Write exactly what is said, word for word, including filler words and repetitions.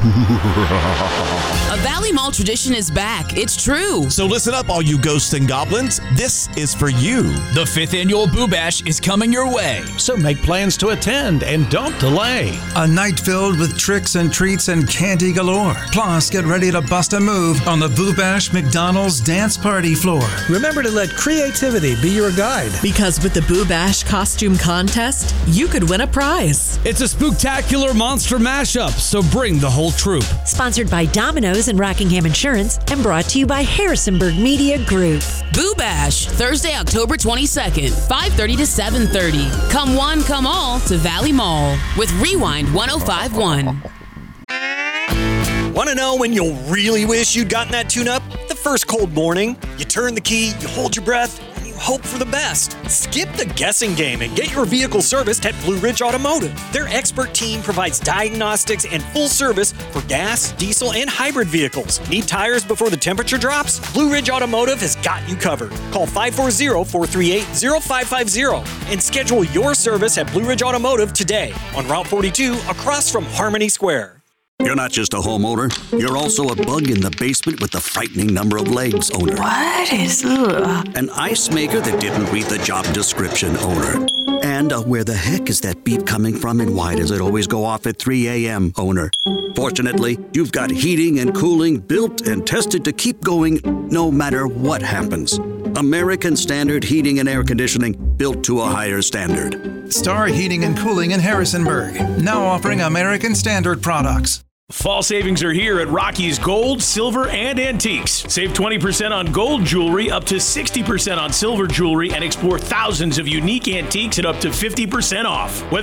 A Valley Mall tradition is back. It's true. So listen up, all you ghosts and goblins. This is for you. The fifth annual Boo Bash is coming your way. So make plans to attend and don't delay. A night filled with tricks and treats and candy galore. Plus, get ready to bust a move on the Boo Bash McDonald's dance party floor. Remember to let creativity be your guide. Because with the Boo Bash costume contest, you could win a prize. It's a spooktacular monster mashup, so bring the whole troop. Sponsored by Domino's and Rockingham Insurance and brought to you by Harrisonburg Media Group. Boo Bash, Thursday, October twenty-second, five thirty to seven thirty. Come one, come all to Valley Mall with Rewind ten fifty-one. Want to know when you'll really wish you'd gotten that tune-up? The first cold morning. You turn the key, you hold your breath, and you hope for the best. Skip the guessing game and get your vehicle serviced at Blue Ridge Automotive. Their expert team provides diagnostics and full service for gas, diesel, and hybrid vehicles. Need tires before the temperature drops? Blue Ridge Automotive has got you covered. Call five four zero, four three eight, zero five five zero and schedule your service at Blue Ridge Automotive today on Route forty-two across from Harmony Square. You're not just a homeowner. You're also a bug in the basement with the frightening number of legs owner. What is ugh? An ice maker that didn't read the job description owner. And uh, where the heck is that beep coming from and why does it always go off at three a.m. owner? Fortunately, you've got heating and cooling built and tested to keep going no matter what happens. American Standard Heating and Air Conditioning, built to a higher standard. Star Heating and Cooling in Harrisonburg, now offering American Standard products. Fall savings are here at Rocky's Gold, Silver, and Antiques. Save twenty percent on gold jewelry, up to sixty percent on silver jewelry, and explore thousands of unique antiques at up to fifty percent off. Whether